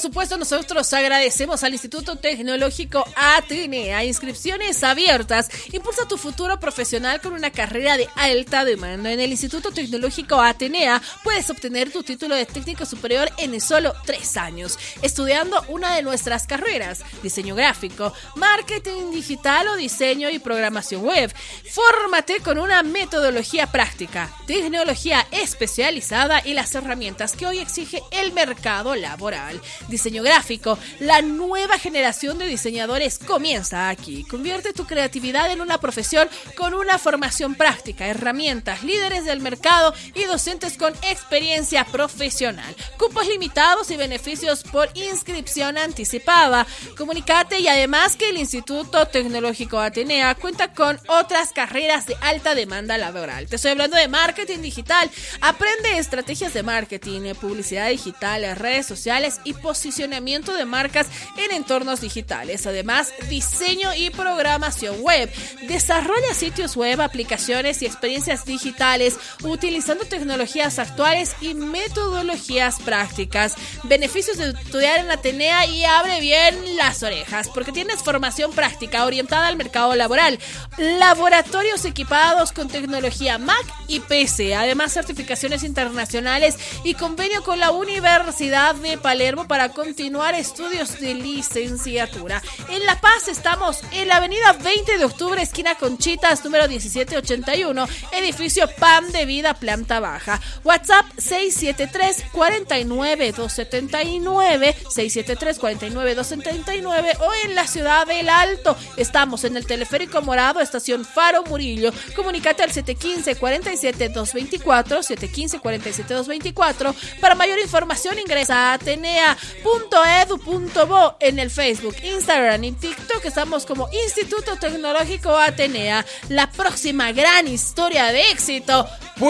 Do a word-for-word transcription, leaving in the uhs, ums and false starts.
supuesto, nosotros agradecemos al Instituto Tecnológico Atenea. Inscripciones abiertas. Impulsa tu futuro profesional con una carrera de alta demanda. En el Instituto Tecnológico Atenea puedes obtener tu título de técnico superior en solo tres años, estudiando una de nuestras carreras: diseño gráfico, marketing digital o diseño y programación web. Fórmate con una metodología práctica, tecnología especializada y las herramientas que hoy exige el mercado laboral. Diseño gráfico, la nueva generación de diseñadores comienza aquí. Convierte tu creatividad en una profesión con una formación práctica, herramientas, líderes del mercado y docentes con experiencia profesional. Cupos limitados y beneficios por inscripción anticipada. Comunícate, y además que el Instituto Tecnológico Atenea cuenta con otras carreras de alta demanda laboral. Te estoy hablando de marketing digital. Aprende estrategias de marketing, publicidad digital, redes sociales y posicionamiento de marcas en entornos digitales. Además, diseño y programación web. Desarrolla sitios web, aplicaciones y experiencias digitales utilizando tecnologías actuales y metodologías prácticas. Beneficios de estudiar en Atenea, y abre bien las orejas porque tienes formación práctica orientada al mercado laboral, laboratorios equipados con tecnología Mac y P C, además certificaciones internacionales y convenio con la Universidad de Palermo para continuar estudios de licenciatura. En La Paz estamos en la avenida veinte de octubre, esquina Conchitas, número diecisiete ochenta y uno, edificio Pan de Vida, planta baja. WhatsApp seis siete tres, cuatro nueve, dos siete nueve, seis siete tres, cuatro nueve, dos siete nueve, o en la ciudad del Alto estamos en el Teleférico Morado, estación Faro Murillo. Comunícate al siete uno cinco, cuatro siete, dos dos cuatro, siete uno cinco, cuatro siete, dos dos cuatro. Para mayor información ingresa a atenea punto edu punto bo en el Facebook, Instagram y TikTok. Estamos como Instituto Tecnológico Atenea. La próxima gran historia de éxito